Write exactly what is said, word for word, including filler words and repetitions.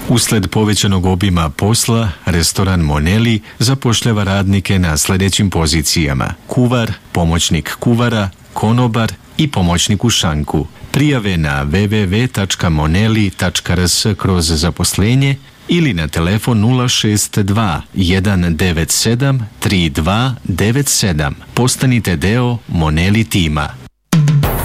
Usled povećanog obima posla, restoran Moneli zapošljava radnike na sljedećim pozicijama: kuvar, pomoćnik kuvara, konobar i pomoćnik u šanku. Prijave na w w w tačka moneli tačka r s kroz zaposlenje ili na telefon nula šest dva jedan devet sedam tri dva devet sedam. Postanite deo Moneli tima.